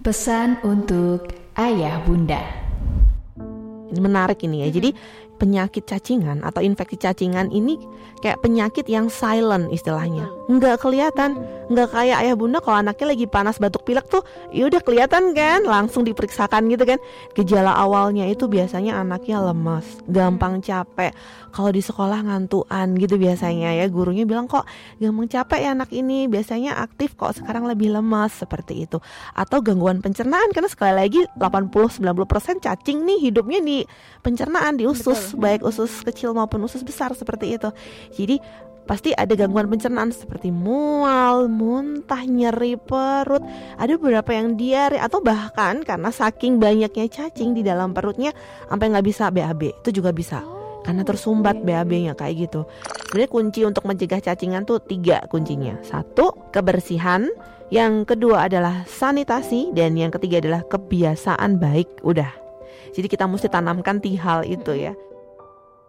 Pesan untuk ayah bunda. Ini menarik ini ya. Jadi penyakit cacingan atau infeksi cacingan ini kayak penyakit yang silent istilahnya, nggak kelihatan, nggak kayak ayah bunda kalau anaknya lagi panas batuk pilek tuh, ya udah kelihatan kan, langsung diperiksakan gitu kan. Gejala awalnya itu biasanya anaknya lemas, gampang capek, kalau di sekolah ngantuan gitu biasanya ya, gurunya bilang kok gampang capek ya anak ini, biasanya aktif kok sekarang lebih lemas, seperti itu. Atau gangguan pencernaan, karena sekali lagi 80-90% cacing nih hidupnya di pencernaan, di usus. Baik usus kecil maupun usus besar seperti itu. Jadi pasti ada gangguan pencernaan seperti mual, muntah, nyeri perut, ada beberapa yang diare, atau bahkan karena saking banyaknya cacing di dalam perutnya sampai nggak bisa BAB, itu juga bisa karena tersumbat BAB-nya kayak gitu. Sebenarnya kunci untuk mencegah cacingan tuh 3 kuncinya. 1, kebersihan. Yang kedua adalah sanitasi. Dan yang ketiga adalah kebiasaan baik. Udah. Jadi kita mesti tanamkan 3 hal itu ya.